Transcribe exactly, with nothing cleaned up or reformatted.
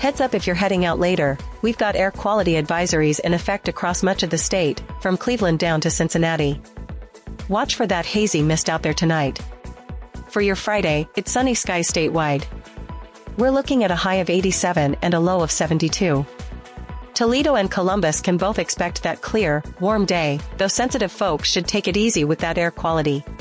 Heads up if you're heading out later, we've got air quality advisories in effect across much of the state, from Cleveland down to Cincinnati. Watch for that hazy mist out there tonight. For your Friday, it's sunny skies statewide. We're looking at a high of eighty-seven and a low of seventy-two. Toledo and Columbus can both expect that clear, warm day, though sensitive folks should take it easy with that air quality.